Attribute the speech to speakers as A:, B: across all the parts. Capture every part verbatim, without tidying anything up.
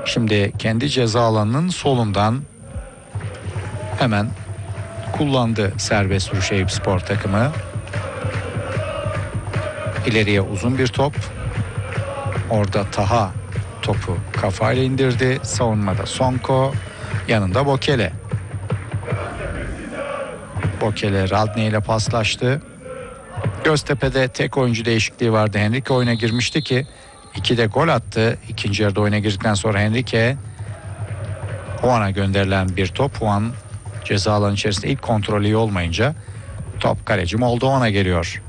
A: Şimdi kendi ceza alanının solundan hemen kullandı serbest vuruş Eyüpspor takımı. İleriye uzun bir top. Orada Taha topu kafayla indirdi. Savunmada Sonko, yanında Bokele. Bokele Radney ile paslaştı. Göztepe'de tek oyuncu değişikliği vardı. Henrique oyuna girmişti ki iki de gol attı. İkinci yarıda oyuna girdikten sonra Henrique, Juan'a gönderilen bir top. Juan ceza alanı içerisinde ilk kontrolü iyi olmayınca top kaleci Moldovan'a geliyor.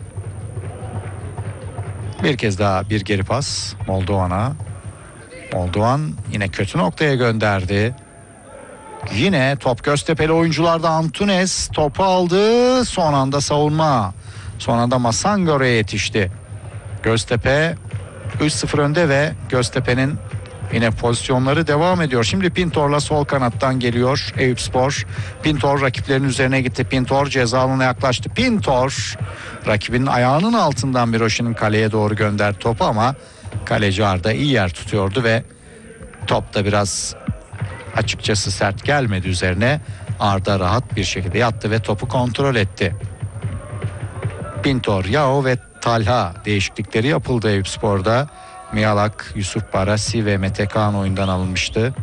A: Bir kez daha bir geri pas Moldovan'a. Moldovan yine kötü noktaya gönderdi. Yine top Göztepe'li oyuncularda. Antunes topu aldı. Son anda savunma. Son anda Masanga oraya yetişti. Göztepe üç sıfır önde ve Göztepe'nin yine pozisyonları devam ediyor. Şimdi Pintor'la sol kanattan geliyor Eyüpspor. Pintor rakiplerinin üzerine gitti. Pintor ceza alanına yaklaştı. Pintor rakibinin ayağının altından Miroşi'nin kaleye doğru gönderdi topu ama kaleci Arda iyi yer tutuyordu ve top da biraz açıkçası sert gelmedi üzerine. Arda rahat bir şekilde yattı ve topu kontrol etti. Pintor, Yao ve Talha değişiklikleri yapıldı Eyüpspor'da. Miyalak, Yusuf Barasi ve Mete Kaan oyundan alınmıştı.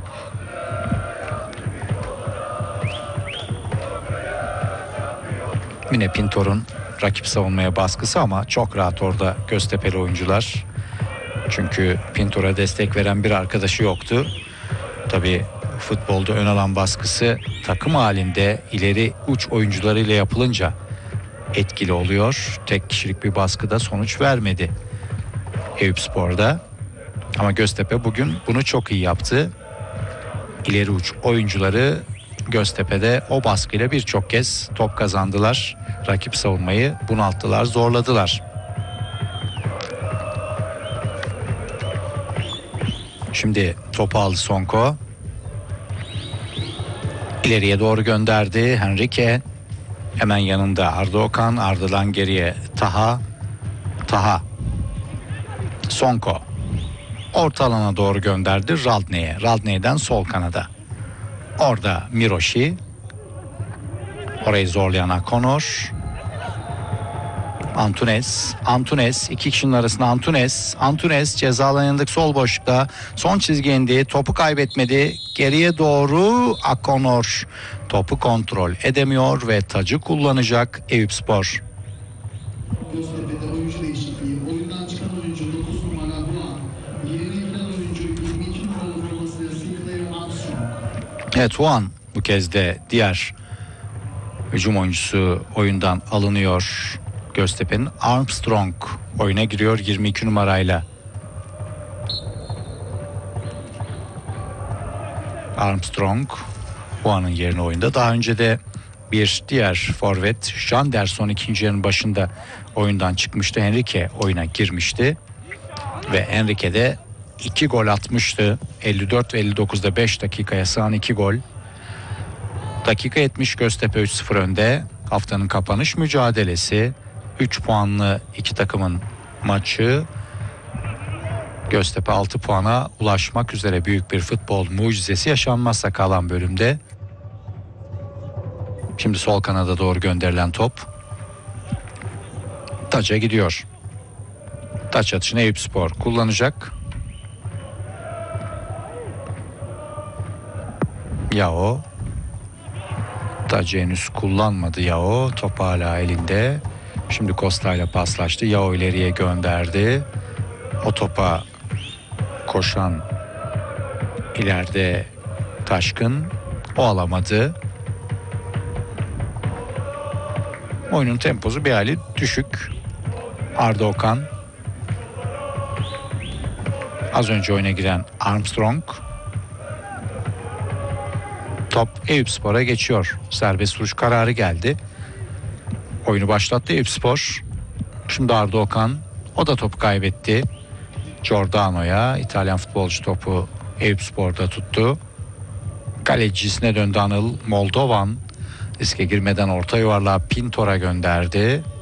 A: Yine Pintor'un rakip savunmaya baskısı ama çok rahat orada Göztepe'li oyuncular. Çünkü Pintor'a destek veren bir arkadaşı yoktu. Tabii futbolda ön alan baskısı takım halinde ileri uç oyuncularıyla yapılınca etkili oluyor. Tek kişilik bir baskıda sonuç vermedi Eyüpspor'da. Ama Göztepe bugün bunu çok iyi yaptı. İleri uç oyuncuları Göztepe'de o baskıyla birçok kez top kazandılar. Rakip savunmayı bunalttılar, zorladılar. Şimdi topu aldı Sonko. İleriye doğru gönderdi Henrique. Hemen yanında Arda Okan, Arda'dan geriye Taha. Taha. Sonko. Orta alana doğru gönderdi Radney'e. Radney'den sol kanada. Orada Miroşi. Orayı zorlayan Akonor. Antunes. Antunes. iki kişinin arasında Antunes. Antunes ceza alanındaki sol boşlukta. Son çizgi indi. Topu kaybetmedi. Geriye doğru Akonor. Topu kontrol edemiyor ve tacı kullanacak Eyüpspor.
B: Göztepe'de oyuncu değişikliği. Oyundan çıkan oyuncu dokuz numara Juan. Yerine giren oyuncu yirmi iki numaralı formasıyla Sinclair Armstrong.
A: Evet, Juan bu kez de diğer hücum oyuncusu oyundan alınıyor. Göztepe'nin Armstrong oyuna giriyor yirmi iki numarayla. Armstrong Juan'ın yerine oyunda. Daha önce de bir diğer forvet Janderson ikinci yarının başında oyundan çıkmıştı. Henrique oyuna girmişti ve Henrique de iki gol atmıştı. elli dört ve elli dokuzda beş dakikaya sığan iki gol. Dakika yetmiş, Göztepe üç sıfır önde. Haftanın kapanış mücadelesi. üç puanlı iki takımın maçı. Göztepe altı puana ulaşmak üzere, büyük bir futbol mucizesi yaşanmazsa kalan bölümde. Şimdi sol kanada doğru gönderilen top taça gidiyor. Taç atışını Eyüpspor kullanacak. Yao. Tacı henüz kullanmadı Yao. Top hala elinde. Şimdi Costa ile paslaştı. Yao ileriye gönderdi. O topa koşan ileride Taşkın. O alamadı. Oyunun temposu bir hali düşük. Arda Okan. Az önce oyuna giren Armstrong. Top Eyüpspor'a geçiyor. Serbest vuruş kararı geldi. Oyunu başlattı Eyüpspor. Şimdi Arda Okan. O da topu kaybetti. Giordano'ya, İtalyan futbolcu topu Eyüpspor'da tuttu. Kalecisine döndü Anıl. Moldovan riske girmeden orta yuvarlağı Pintor'a gönderdi.